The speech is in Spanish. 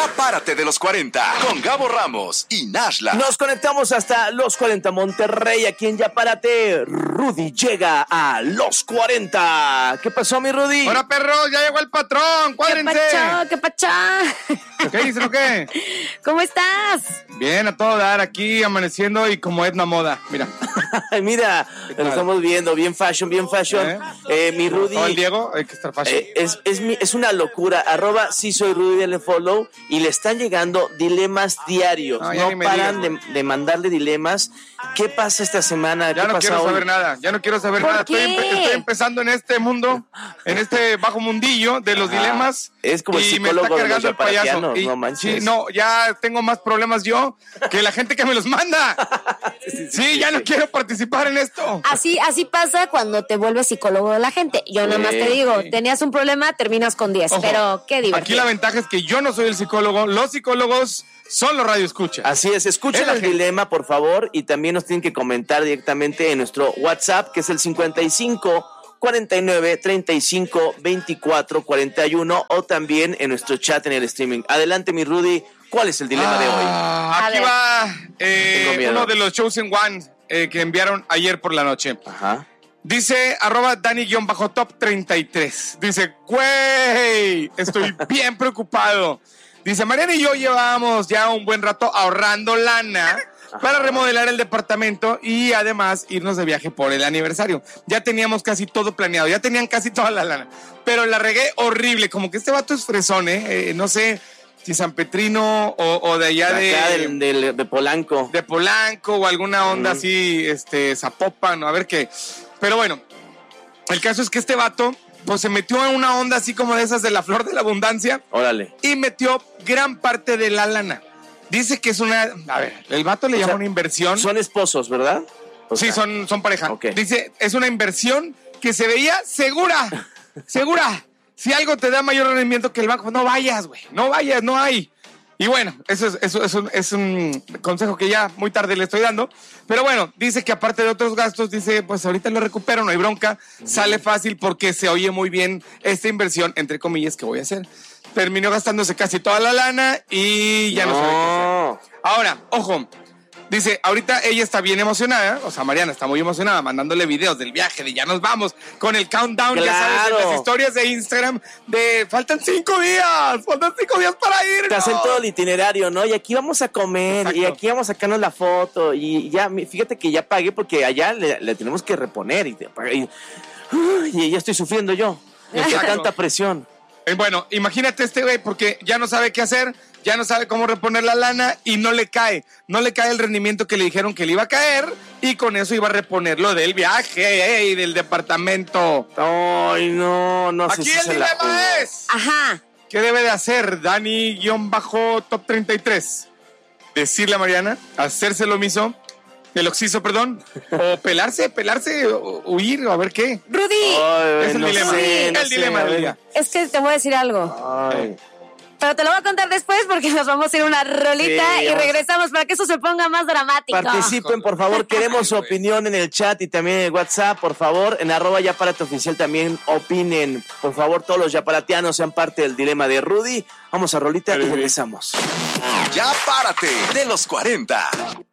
Ya párate de los 40 con Gabo Ramos y Nashla. Nos conectamos hasta los 40 Monterrey, aquí en Ya Párate. Rudy llega a los 40. ¿Qué pasó, mi Rudy? Hola, perros, ya llegó el patrón, cuádrense. ¿Qué pachá? ¿Qué dicen o qué? ¿Cómo estás? Bien, a todo dar, aquí amaneciendo y como Edna Moda, mira. Mira, lo estamos viendo, bien fashion. Mi Rudy. ¿O el Diego? Hay que estar fashion. Es una locura. @sí soy Rudy, denle follow. Y le están llegando dilemas diarios. No paran de mandarle dilemas. ¿Qué pasa esta semana? Ya no quiero saber nada, Estoy empezando en este mundo, en este bajo mundillo de los dilemas. Es como el psicólogo, y me está cargando el payaso. No manches. Sí, no, ya tengo más problemas yo que la gente que me los manda. Sí, ya no quiero participar en esto. Así pasa cuando te vuelves psicólogo de la gente. Yo nada más te digo, tenías un problema, terminas con 10. Ojo, pero qué divertido. Aquí la ventaja es que yo no soy el psicólogo, los psicólogos son los radioescuchas. Así es, escuchen el dilema, por favor, y también nos tienen que comentar directamente en nuestro WhatsApp, que es el 55 49 35 24 41, o también en nuestro chat en el streaming. Adelante, mi Rudy, ¿cuál es el dilema de hoy? Aquí va uno de los Chosen One que enviaron ayer por la noche. Ajá. Dice @Dani_top33. Dice, güey, estoy bien preocupado. Dice, Mariana y yo llevábamos ya un buen rato ahorrando lana para remodelar el departamento y además irnos de viaje por el aniversario. Ya teníamos casi todo planeado, ya tenían casi toda la lana, pero la regué horrible, como que este vato es fresón, no sé si San Petrino o de allá de Polanco. De Polanco o alguna onda así, Zapopan, a ver qué. Pero bueno, el caso es que este vato pues se metió en una onda así como de esas de la flor de la abundancia. Órale. Y metió gran parte de la lana. Dice que es una... A ver, el vato le llama una inversión. Son esposos, ¿verdad? Sí, son pareja. Okay. Dice, es una inversión que se veía segura. Segura. Si algo te da mayor rendimiento que el banco, no vayas, güey. No vayas, no hay. Y bueno, eso es un consejo que ya muy tarde le estoy dando. Pero bueno, dice que aparte de otros gastos, dice, pues ahorita lo recupero, no hay bronca. Sale fácil porque se oye muy bien esta inversión, entre comillas, que voy a hacer. Terminó gastándose casi toda la lana y ya no sabe qué hacer. Ahora, ojo, dice, ahorita ella está bien emocionada, o sea, Mariana está muy emocionada, mandándole videos del viaje, de ya nos vamos, con el countdown, claro. Ya sabes, en las historias de Instagram, de faltan 5 días para irnos. Te hacen todo el itinerario, ¿no? Y aquí vamos a comer, exacto, y aquí vamos a sacarnos la foto, y ya, fíjate que ya pagué porque allá le tenemos que reponer, y ya estoy sufriendo yo, de tanta presión. Bueno, imagínate este güey, porque ya no sabe qué hacer, ya no sabe cómo reponer la lana y no le cae el rendimiento que le dijeron que le iba a caer y con eso iba a reponer lo del viaje y del departamento. Ay, no sé. Aquí si el dilema es... Ajá. ¿Qué debe de hacer Dani_top33? Decirle a Mariana, hacerse lo mismo, el oxiso, perdón, o pelarse, o huir, o a ver qué. Rudy. Es el dilema. El dilema del día. Es que te voy a decir algo. Ay. Pero te lo voy a contar después porque nos vamos a ir a una rolita y regresamos para que eso se ponga más dramático. Participen, por favor, queremos su opinión en el chat y también en el WhatsApp, por favor, en @YaPárate_oficial también opinen. Por favor, todos los yaparatianos sean parte del dilema de Rudy. Vamos a rolita y regresamos. Ya párate de los 40.